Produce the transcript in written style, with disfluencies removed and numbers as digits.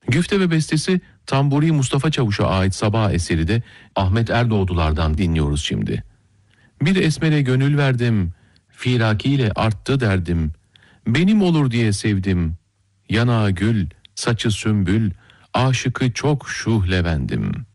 Güfte ve bestesi Tamburi Mustafa Çavuş'a ait Sabah eseri de Ahmet Erdoğdular'dan dinliyoruz şimdi. Bir esmere gönül verdim, firakiyle arttı derdim. Benim olur diye sevdim. Yanağı gül, saçı sümbül, aşıkı çok şuh Levendim.